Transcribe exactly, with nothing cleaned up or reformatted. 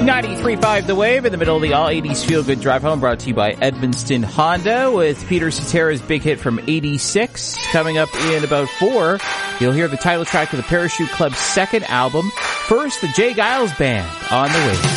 ninety-three point five The Wave in the middle of the All eighties Feel Good Drive Home, brought to you by Edmundston Honda with Peter Cetera's big hit from eighty-six. Coming up in about four, you'll hear the title track of the Parachute Club's second album. First, the Jay Giles Band on the Wave.